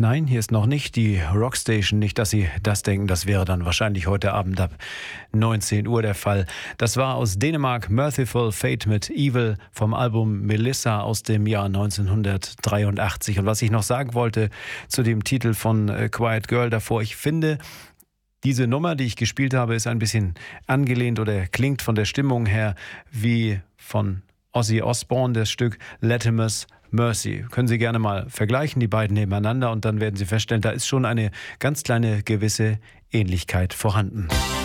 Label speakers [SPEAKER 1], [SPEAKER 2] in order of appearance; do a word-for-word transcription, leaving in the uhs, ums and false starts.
[SPEAKER 1] Nein, hier ist noch nicht die Rockstation. Nicht, dass Sie das denken, das wäre dann wahrscheinlich heute Abend ab neunzehn Uhr der Fall. Das war aus Dänemark Merciful Fate mit Evil vom Album Melissa aus dem Jahr neunzehnhundertdreiundachtzig. Und was ich noch sagen wollte zu dem Titel von Quiet Girl davor, ich finde, diese Nummer, die ich gespielt habe, ist ein bisschen angelehnt oder klingt von der Stimmung her wie von Ozzy Osbourne, das Stück Latimer's Mercy. Können Sie gerne mal vergleichen, die beiden nebeneinander, und dann werden Sie feststellen, da ist schon eine ganz kleine gewisse Ähnlichkeit vorhanden.